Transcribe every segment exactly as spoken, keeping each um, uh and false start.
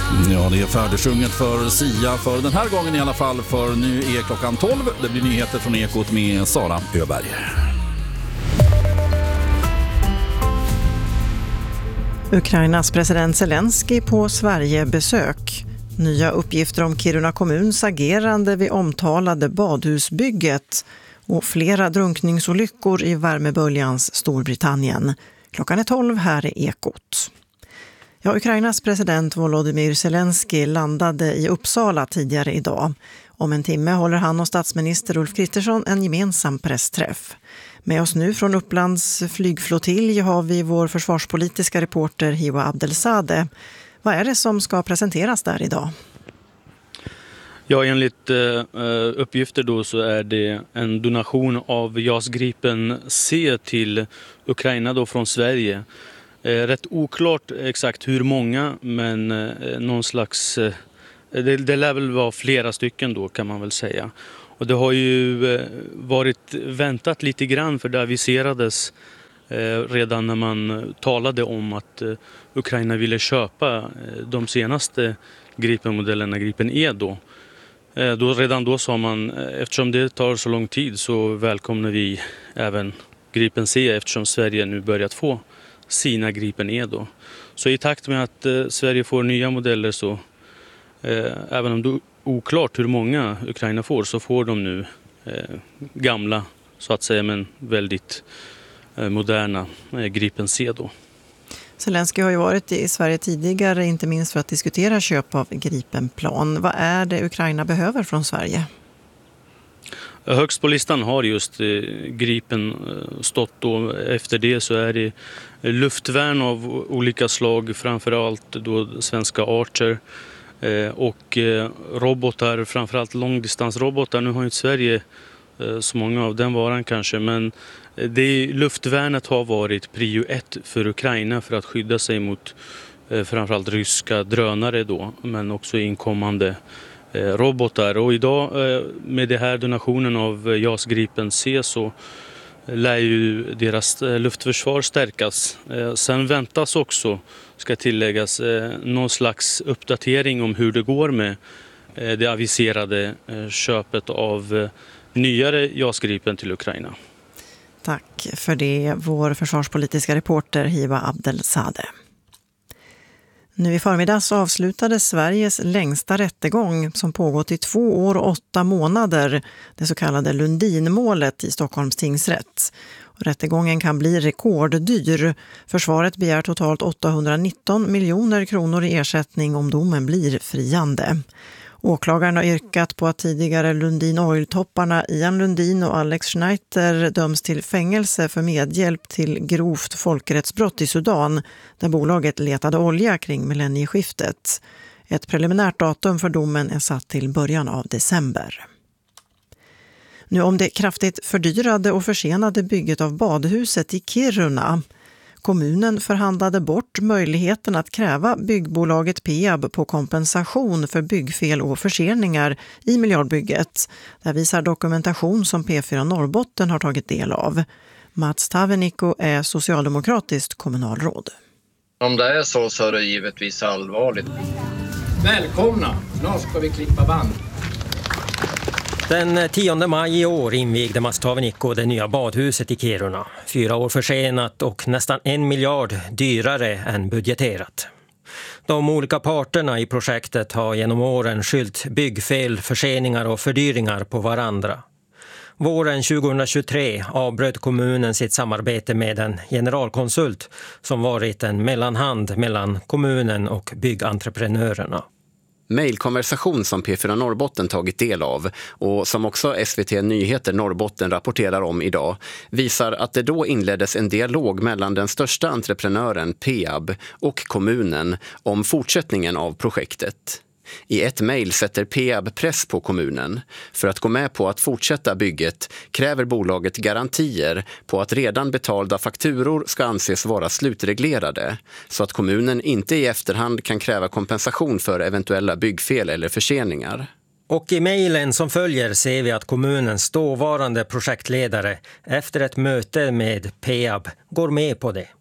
Ja, det är färdigsjunget för Sia för den här gången i alla fall, för nu är klockan tolv. Det blir nyheter från Ekot med Sara Öberg. Ukrainas president Zelensky på Sverige-besök. Nya uppgifter om Kiruna kommuns agerande vid omtalade badhusbygget och flera drunkningsolyckor i värmeböljans Storbritannien. Klockan är tolv, här i Ekot. Ja, Ukrainas president Volodymyr Zelensky landade i Uppsala tidigare idag. Om en timme håller han och statsminister Ulf Kristersson en gemensam pressträff. Med oss nu från Upplands flygflottilj har vi vår försvarspolitiska reporter Hiwa Abdelzadeh. Vad är det som ska presenteras där idag? Ja, enligt uh, uppgifter då så är det en donation av JAS Gripen C till Ukraina då från Sverige. Uh, rätt oklart exakt hur många, men uh, någon slags... Uh, det, det lär väl vara flera stycken då, kan man väl säga. Och det har ju uh, varit väntat lite grann, för det aviserades uh, redan när man talade om att uh, Ukraina ville köpa uh, de senaste Gripen-modellerna, Gripen E då. Då, redan då sa man, eftersom det tar så lång tid så välkomnar vi även Gripen C, eftersom Sverige nu börjat få sina Gripen E då. Så i takt med att eh, Sverige får nya modeller så, eh, även om det är oklart hur många Ukraina får, så får de nu eh, gamla, så att säga, men väldigt eh, moderna eh, Gripen C då. Zelensky har ju varit i Sverige tidigare, inte minst för att diskutera köp av Gripenplan. Vad är det Ukraina behöver från Sverige? Högst på listan har just eh, Gripen eh, stått då. Efter det så är det luftvärn av olika slag, framförallt då svenska Archer eh, och eh, robotar, framförallt långdistansrobotar. Nu har ju Sverige eh, så många av den varan kanske, men det luftvärnet har varit prio ett för Ukraina för att skydda sig mot eh, framförallt ryska drönare då, men också inkommande eh, robotar. Och idag eh, med det här donationen av JAS Gripen C så lär ju deras eh, luftförsvar stärkas. Eh, sen väntas också, ska tilläggas, eh, någon slags uppdatering om hur det går med eh, det aviserade eh, köpet av eh, nyare JAS Gripen till Ukraina. Tack för det, vår försvarspolitiska reporter Hiwa Abdelzadeh. Nu i förmiddags avslutades Sveriges längsta rättegång som pågått i två år och åtta månader, det så kallade Lundinmålet i Stockholms tingsrätt. Rättegången kan bli rekorddyr. Försvaret begär totalt åttahundranitton miljoner kronor i ersättning om domen blir friande. Åklagaren har yrkat på att tidigare Lundin Oil-topparna Ian Lundin och Alex Schneider döms till fängelse för medhjälp till grovt folkrättsbrott i Sudan, där bolaget letade olja kring millennieskiftet. Ett preliminärt datum för domen är satt till början av december. Nu om det kraftigt fördyrade och försenade bygget av badhuset i Kiruna. Kommunen förhandlade bort möjligheten att kräva byggbolaget Peab på kompensation för byggfel och förseningar i miljardbygget. Det visar dokumentation som P fyra Norrbotten har tagit del av. Mats Tavenikko är socialdemokratiskt kommunalråd. Om det är så så är det givetvis allvarligt. Välkomna, snart ska vi klippa band. Den tionde maj i år invigde Mats Tavenikko det nya badhuset i Kiruna. Fyra år försenat och nästan en miljard dyrare än budgeterat. De olika parterna i projektet har genom åren skyllt byggfel, förseningar och fördyringar på varandra. Våren tjugohundratjugotre avbröt kommunen sitt samarbete med en generalkonsult som varit en mellanhand mellan kommunen och byggentreprenörerna. Mejlkonversation som P fyra Norrbotten tagit del av och som också S V T Nyheter Norrbotten rapporterar om idag visar att det då inleddes en dialog mellan den största entreprenören Peab och kommunen om fortsättningen av projektet. I ett mejl sätter Peab press på kommunen. För att gå med på att fortsätta bygget kräver bolaget garantier på att redan betalda fakturor ska anses vara slutreglerade, så att kommunen inte i efterhand kan kräva kompensation för eventuella byggfel eller förseningar. Och i mejlen som följer ser vi att kommunens dåvarande projektledare efter ett möte med Peab går med på det.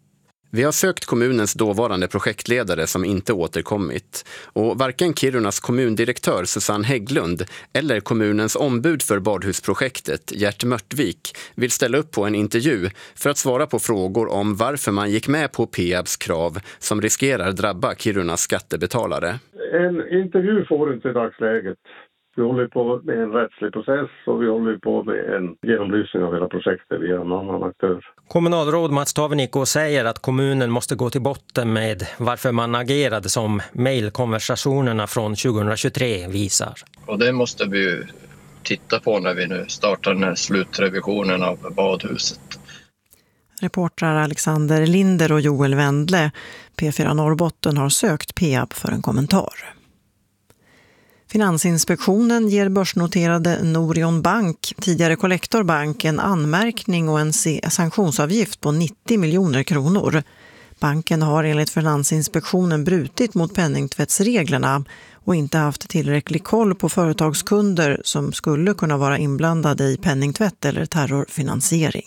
Vi har sökt kommunens dåvarande projektledare som inte återkommit. Och varken Kirunas kommundirektör Susanne Hägglund eller kommunens ombud för badhusprojektet Gert Mörtvik vill ställa upp på en intervju för att svara på frågor om varför man gick med på Peabs krav som riskerar drabba Kirunas skattebetalare. En intervju får inte i dagsläget. Vi håller på med en rättslig process och vi håller på med en genomlysning av hela projektet via en annan aktör. Kommunalråd Mats Tavenikko säger att kommunen måste gå till botten med varför man agerade som mejlkonversationerna från tjugohundratjugotre visar. Och det måste vi ju titta på när vi nu startar den här slutrevisionen av badhuset. Reportrar Alexander Linder och Joel Wendle, P fyra Norrbotten, har sökt Peab för en kommentar. Finansinspektionen ger börsnoterade Norion Bank, tidigare Kollektorbank, en anmärkning och en sanktionsavgift på nittio miljoner kronor. Banken har enligt Finansinspektionen brutit mot penningtvättsreglerna och inte haft tillräcklig koll på företagskunder som skulle kunna vara inblandade i penningtvätt eller terrorfinansiering.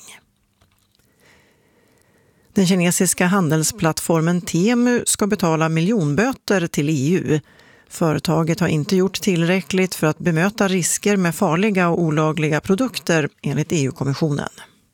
Den kinesiska handelsplattformen Temu ska betala miljonböter till E U. Företaget har inte gjort tillräckligt för att bemöta risker med farliga och olagliga produkter enligt E U-kommissionen.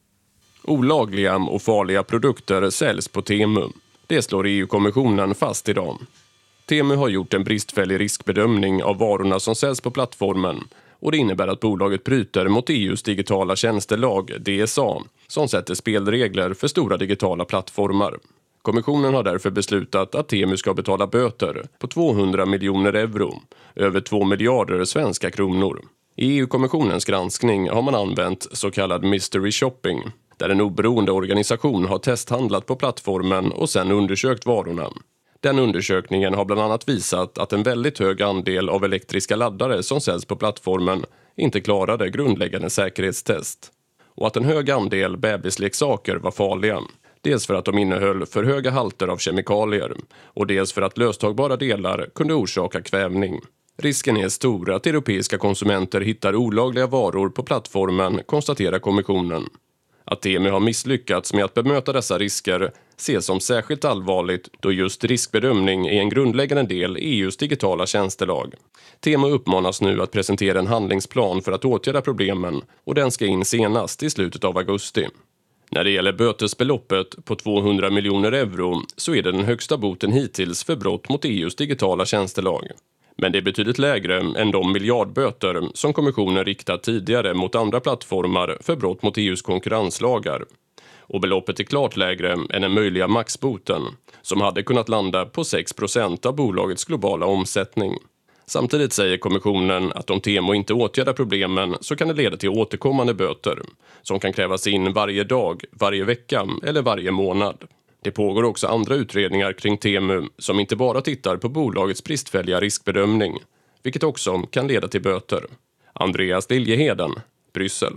Olagliga och farliga produkter säljs på Temu. Det slår E U-kommissionen fast idag. Temu har gjort en bristfällig riskbedömning av varorna som säljs på plattformen och det innebär att bolaget bryter mot E U:s digitala tjänstelag D S A som sätter spelregler för stora digitala plattformar. Kommissionen har därför beslutat att Temu ska betala böter på tvåhundra miljoner euro, över två miljarder svenska kronor. I E U-kommissionens granskning har man använt så kallad mystery shopping, där en oberoende organisation har testhandlat på plattformen och sedan undersökt varorna. Den undersökningen har bland annat visat att en väldigt hög andel av elektriska laddare som säljs på plattformen inte klarade grundläggande säkerhetstest. Och att en hög andel bebisleksaker var farliga. Dels för att de innehöll för höga halter av kemikalier och dels för att löstagbara delar kunde orsaka kvävning. Risken är stor att europeiska konsumenter hittar olagliga varor på plattformen, konstaterar kommissionen. Att Temu har misslyckats med att bemöta dessa risker ses som särskilt allvarligt då just riskbedömning är en grundläggande del i E U:s digitala tjänstelag. Temu uppmanas nu att presentera en handlingsplan för att åtgärda problemen och den ska in senast i slutet av augusti. När det gäller bötesbeloppet på tvåhundra miljoner euro så är det den högsta boten hittills för brott mot E U:s digitala tjänstelag. Men det är betydligt lägre än de miljardböter som kommissionen riktat tidigare mot andra plattformar för brott mot E U:s konkurrenslagar. Och beloppet är klart lägre än den möjliga maxboten som hade kunnat landa på sex procent av bolagets globala omsättning. Samtidigt säger kommissionen att om Temu inte åtgärdar problemen så kan det leda till återkommande böter som kan krävas in varje dag, varje vecka eller varje månad. Det pågår också andra utredningar kring Temu som inte bara tittar på bolagets bristfälliga riskbedömning, vilket också kan leda till böter. Andreas Liljeheden, Bryssel.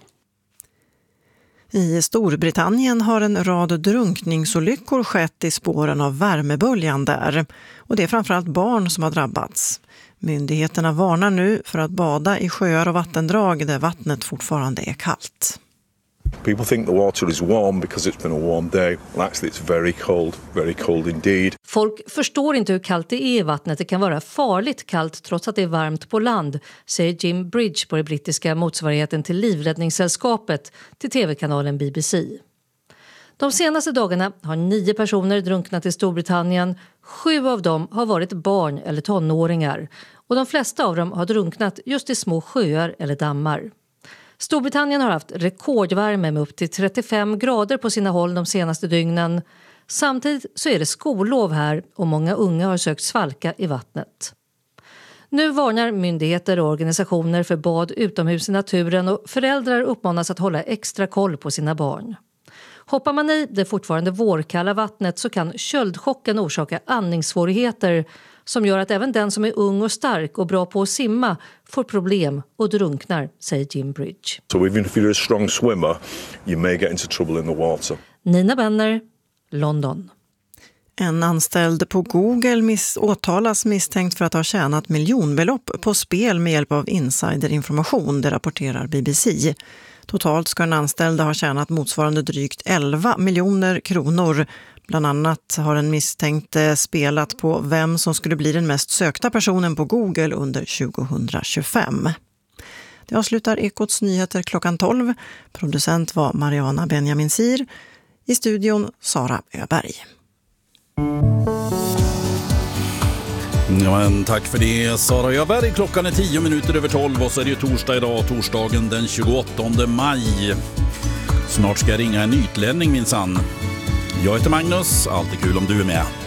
I Storbritannien har en rad drunkningsolyckor skett i spåren av värmeböljan där. Och det är framförallt barn som har drabbats. Myndigheterna varnar nu för att bada i sjöar och vattendrag där vattnet fortfarande är kallt. People think the water is warm because it's been a warm day. Well, actually it's very cold, very cold indeed. Folk förstår inte hur kallt det är i vattnet. Det kan vara farligt kallt trots att det är varmt på land, säger Jim Bridge på den brittiska motsvarigheten till Livräddningssällskapet till tv-kanalen B B C. De senaste dagarna har nio personer drunknat i Storbritannien. Sju av dem har varit barn eller tonåringar. Och de flesta av dem har drunknat just i små sjöar eller dammar. Storbritannien har haft rekordvärme med upp till trettiofem grader på sina håll de senaste dygnen. Samtidigt så är det skollov här och många unga har sökt svalka i vattnet. Nu varnar myndigheter och organisationer för bad utomhus i naturen och föräldrar uppmanas att hålla extra koll på sina barn. Hoppar man i det fortfarande vårkalla vattnet så kan köldchocken orsaka andningssvårigheter som gör att även den som är ung och stark och bra på att simma får problem och drunknar, säger Jim Bridge. So even if you're a strong swimmer, you may get into trouble in the water. Nina Benner, London. En anställd på Google miss- åtalas misstänkt för att ha tjänat miljonbelopp på spel med hjälp av insiderinformation, det rapporterar B B C. Totalt ska den anställda ha tjänat motsvarande drygt elva miljoner kronor. Bland annat har den misstänkte spelat på vem som skulle bli den mest sökta personen på Google under tjugohundratjugofem. Det avslutar Ekots nyheter klockan tolv. Producent var Mariana Benjaminsir. I studion Sara Öberg. Ja, men tack för det, Sara Öberg. Klockan är tio minuter över tolv och så är det ju torsdag idag, torsdagen den tjugoåttonde maj. Snart ska jag ringa en nytlänning minsann. Jag heter Magnus, alltid kul om du är med.